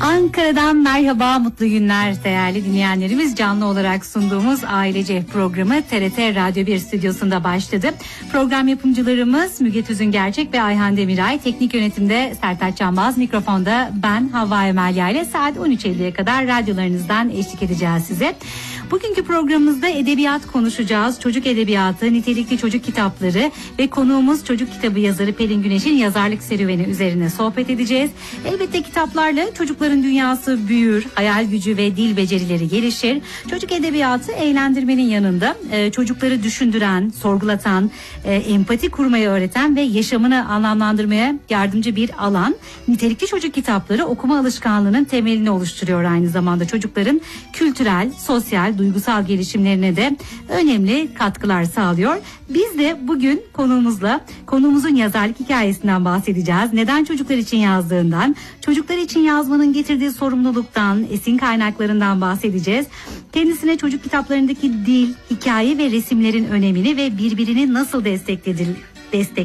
Ankara'dan merhaba, mutlu günler değerli dinleyenlerimiz. Canlı olarak sunduğumuz Ailece programı TRT Radyo 1 stüdyosunda başladı. Program yapımcılarımız Müge Tüzün Gerçek ve Ayhan Demiray. Teknik yönetimde Sertaç Canbaz, mikrofonda ben Havva Emelya ile saat 13.50'ye kadar radyolarınızdan eşlik edeceğiz size. Bugünkü programımızda edebiyat konuşacağız. Çocuk edebiyatı, nitelikli çocuk kitapları ve konuğumuz çocuk kitabı yazarı Pelin Güneş'in yazarlık serüveni üzerine sohbet edeceğiz. Elbette kitaplarla çocukların dünyası büyür, hayal gücü ve dil becerileri gelişir. Çocuk edebiyatı eğlendirmenin yanında çocukları düşündüren, sorgulatan, empati kurmayı öğreten ve yaşamını anlamlandırmaya yardımcı bir alan. Nitelikli çocuk kitapları okuma alışkanlığının temelini oluşturuyor aynı zamanda. Çocukların kültürel, sosyal, duygusal gelişimlerine de önemli katkılar sağlıyor. Biz de bugün konuğumuzun yazarlık hikayesinden bahsedeceğiz. Neden çocuklar için yazdığından, çocuklar için yazmanın getirdiği sorumluluktan, esin kaynaklarından bahsedeceğiz. Kendisine çocuk kitaplarındaki dil, hikaye ve resimlerin önemini ve birbirini nasıl destek